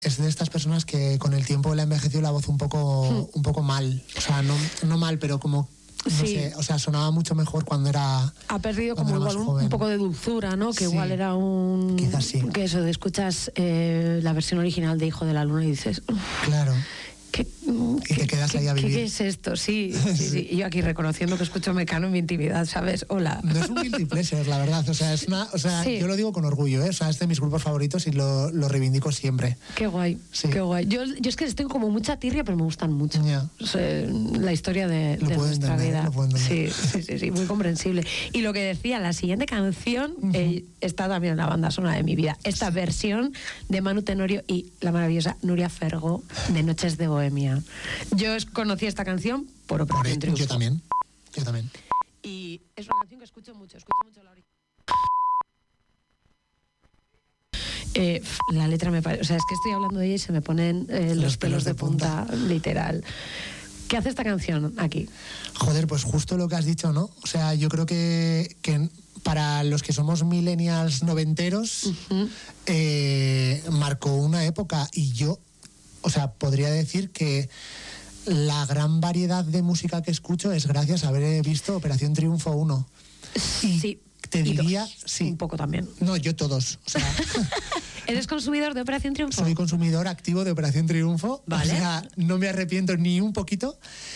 es de estas personas que con el tiempo le ha envejecido la voz un poco mal. O sea, no mal, pero como... No sé, o sea, sonaba mucho mejor cuando era... Ha perdido como igual un poco de dulzura, ¿no? Que igual era un... Quizás sí. Que eso, escuchas la versión original de Hijo de la Luna y dices... Claro. Y te quedas ahí a vivir. ¿Qué es esto? Sí. Y yo aquí reconociendo que escucho Mecano en mi intimidad, ¿sabes? Hola. No es un guilty pleasure, la verdad. O sea, sí. Yo lo digo con orgullo, ¿eh? O sea, es de mis grupos favoritos y lo reivindico siempre. Qué guay, sí. Qué guay. Yo es que tengo como mucha tirria, pero me gustan mucho. Yeah. O sea, la historia de nuestra vida. Sí, muy comprensible. Y lo que decía, la siguiente canción está también en la banda sonora de mi vida. Esta versión de Manu Tenorio y la maravillosa Nuria Fergó de Noches de Bohemia. Yo conocí esta canción por Operación Triunfo. Yo también. Y es una canción que escucho mucho la la letra me parece... O sea, es que estoy hablando de ella y se me ponen los pelos de punta, literal. ¿Qué hace esta canción aquí? Joder, pues justo lo que has dicho, ¿no? O sea, yo creo que para los que somos millennials noventeros, marcó una época y yo... O sea, podría decir que la gran variedad de música que escucho es gracias a haber visto Operación Triunfo 1. Sí. Te diría... Sí. Un poco también. No, yo todos. O sea, ¿Eres consumidor de Operación Triunfo? Soy consumidor activo de Operación Triunfo. Vale. O sea, no me arrepiento ni un poquito.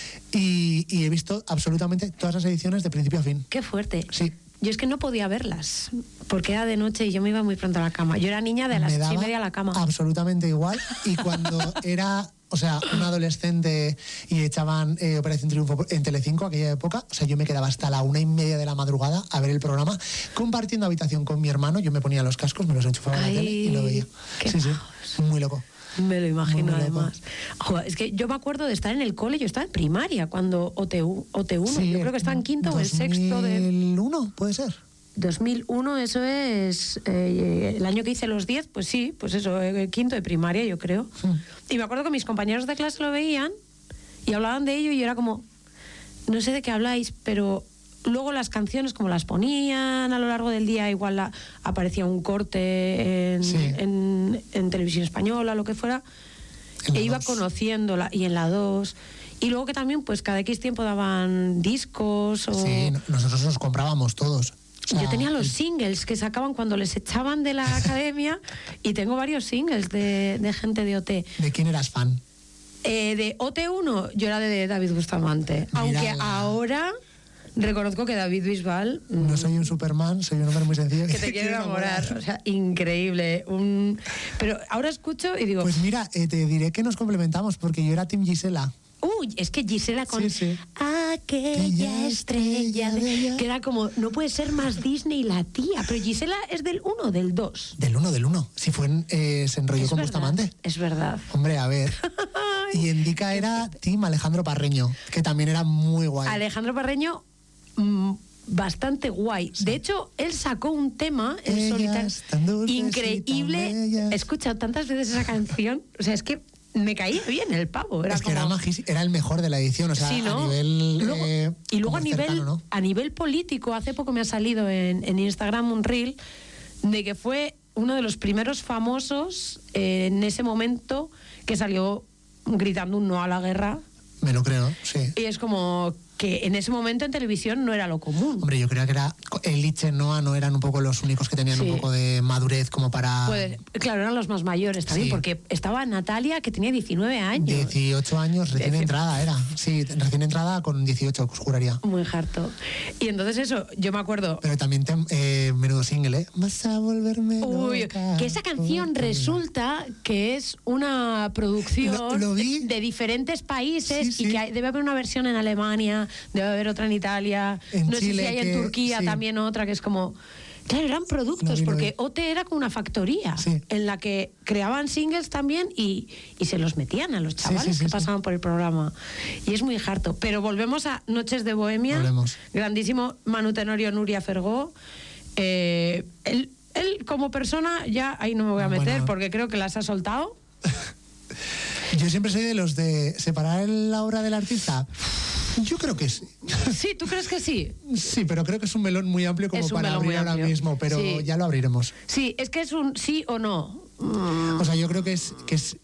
Y he visto absolutamente todas las ediciones de principio a fin. Qué fuerte. Sí. Yo es que no podía verlas, porque era de noche y yo me iba muy pronto a la cama. Yo era niña de las 8:30 a la cama. Absolutamente igual. Y cuando era, o sea, un adolescente y echaban Operación Triunfo en Telecinco, aquella época, o sea, yo me quedaba hasta la 1:30 de la madrugada a ver el programa, compartiendo habitación con mi hermano. Yo me ponía los cascos, me los enchufaba en la tele y lo veía. Sí, muy loco. Me lo imagino, muy además. Joder, es que yo me acuerdo de estar en el cole, yo estaba en primaria cuando OT1, sí, yo creo que estaba en quinto o en sexto de... 2001, puede ser. 2001, eso es el año que hice los 10, pues sí, pues eso, quinto de primaria, yo creo. Y me acuerdo que mis compañeros de clase lo veían y hablaban de ello y yo era como, no sé de qué habláis, pero... Luego las canciones, como las ponían a lo largo del día, igual aparecía un corte en televisión española, lo que fuera, e iba conociéndola, y en la 2. Y luego que también, pues cada X tiempo daban discos. Sí, nosotros nos comprábamos todos. O sea, yo tenía los singles que sacaban cuando les echaban de la academia, y tengo varios singles de gente de OT. ¿De quién eras fan? De OT1, yo era de David Bustamante. Aunque ahora... Reconozco que David Bisbal... No soy un Superman, soy un hombre muy sencillo. Que te quiere enamorar. O sea, increíble. Pero ahora escucho y digo... Pues mira, te diré que nos complementamos, porque yo era Team Gisela. Es que Gisela con... Sí. Aquella estrella... Que era como, no puede ser más Disney la tía. Pero Gisela es del 1 o del 2. Del 1. Si fue se enrolló con Bustamante. Es verdad. Hombre, a ver. Y en Dica era Team Alejandro Parreño, que también era muy guay. Alejandro Parreño... bastante guay. Sí. De hecho, él sacó un tema en solitario increíble. He escuchado tantas veces esa canción. O sea, es que me caía bien el pavo. Era era el mejor de la edición. O sea, sí, ¿no? A nivel. Y luego a nivel político, hace poco me ha salido en Instagram un reel de que fue uno de los primeros famosos en ese momento que salió gritando un no a la guerra. Me lo creo, sí. Y es como que en ese momento en televisión no era lo común. Hombre, yo creo que era Eliche, Noa no eran un poco los únicos que tenían un poco de madurez como para... Claro, eran los más mayores también, porque estaba Natalia, que tenía 19 años. 18 años, recién entrada era. Sí, recién entrada con 18, os juraría. Muy harto. Y entonces eso, yo me acuerdo... Pero también menudo single, ¿eh? Vas a volverme loca. Que esa canción resulta que es una producción de diferentes países y que debe haber una versión en Alemania, debe haber otra en Italia, no Chile, sé si hay en Turquía también otra, que es como... Claro, eran productos, porque OT era como una factoría en la que creaban singles también y se los metían a los chavales que pasaban por el programa. Y es muy harto. Pero volvemos a Noches de Bohemia. Grandísimo Manu Tenorio, Nuria Fergó. Él como persona, ya ahí no me voy a meter porque creo que las ha soltado. Yo siempre soy de los de separar la obra del artista. Yo creo que sí. ¿Sí? ¿Tú crees que sí? Sí, pero creo que es un melón muy amplio como para abrir ahora mismo, pero ya lo abriremos. Sí, es que es un sí o no. O sea, yo creo que es